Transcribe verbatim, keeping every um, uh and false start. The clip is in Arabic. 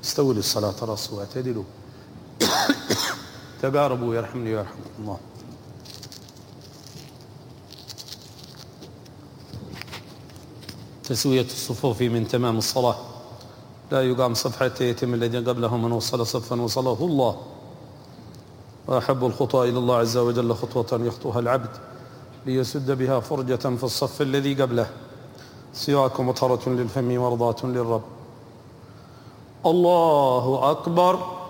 استووا للصلاة رأسوا واعتدلوا. تقاربوا يرحمني ويرحمكم الله. تسوية الصفوف من تمام الصلاة، لا يقام صف حتى يتم الذي قبله من وصل صفا وصله الله. وأحب الخطى إلى الله عز وجل خطوة يخطوها العبد ليسد بها فرجة في الصف الذي قبله. سواك مطهرة للفم مرضاة للرب. الله أكبر.